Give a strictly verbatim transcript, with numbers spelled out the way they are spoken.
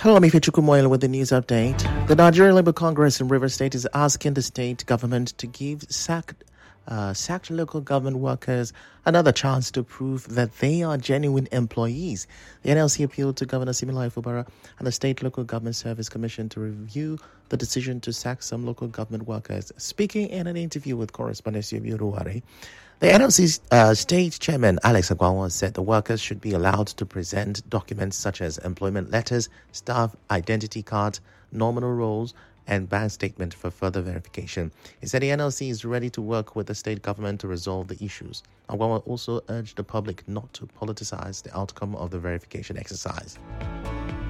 Hello, Mifi Chukumoyle with the news update. The Nigerian Labour Congress in Rivers State is asking the state government to give sacked, uh, sacked local government workers another chance to prove that they are genuine employees. The N L C appealed to Governor Siminalayi Fubara and the State Local Government Service Commission to review the decision to sack some local government workers. Speaking in an interview with correspondent Yomi Oruwari, the N L C's uh, state chairman, Alex Agbawa, said the workers should be allowed to present documents such as employment letters, staff identity cards, nominal roles, and bank statement for further verification. He said the N L C is ready to work with the state government to resolve the issues. Agbawa also urged the public not to politicize the outcome of the verification exercise.